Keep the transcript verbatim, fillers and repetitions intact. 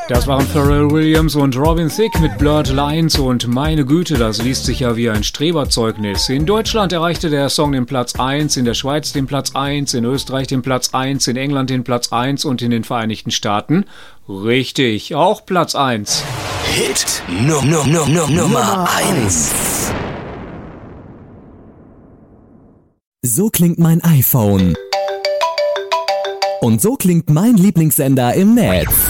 Das waren Pharrell Williams und Robin Thicke mit Blurred Lines und meine Güte, das liest sich ja wie ein Streberzeugnis. In Deutschland erreichte der Song den Platz eins, in der Schweiz den Platz eins, in Österreich den Platz eins, in England den Platz eins und in den Vereinigten Staaten, richtig, auch Platz eins. Hit no, no, no, no, Nummer eins. So klingt mein iPhone. Und so klingt mein Lieblingssender im Netz.